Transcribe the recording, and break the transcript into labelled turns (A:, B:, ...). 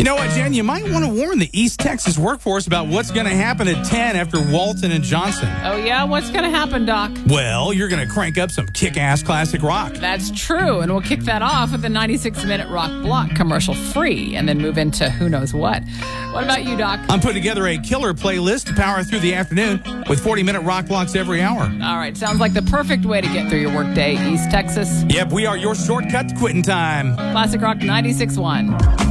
A: You know what, Jen? You might want to warn the East Texas workforce about what's going to happen at 10 after Walton and Johnson.
B: Oh, yeah? What's going to happen, Doc?
A: Well, you're going to crank up some kick-ass classic rock.
B: That's true, and we'll kick that off with a 96-minute rock block commercial free and then move into who knows what. What about you, Doc?
A: I'm putting together a killer playlist to power through the afternoon with 40-minute rock blocks every hour.
B: All right, sounds like the perfect way to get through your workday, East Texas.
A: Yep, we are your shortcut to quitting time.
B: Classic Rock 96.1.